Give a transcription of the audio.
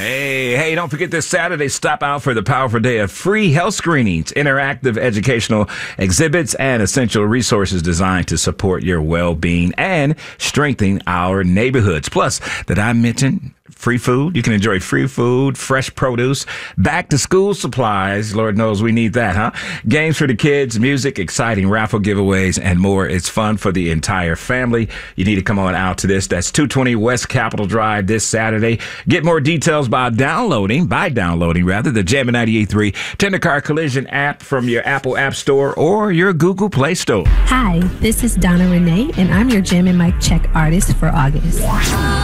Hey, don't forget this Saturday, stop out for the powerful day of free health screenings, interactive educational exhibits, and essential resources designed to support your well-being and strengthen our neighborhoods. Plus, did I mention free food? You can enjoy free food, fresh produce, back to school supplies. Lord knows we need that, huh? Games for the kids, music, exciting raffle giveaways, and more. It's fun for the entire family. You need to come on out to this. That's 220 West Capitol Drive this Saturday. Get more details by downloading the Jammin' 98.3 Tender Car Collision app from your Apple App Store or your Google Play Store. Hi, this is Donna Renee, and I'm your Jammin' Mic Check artist for August.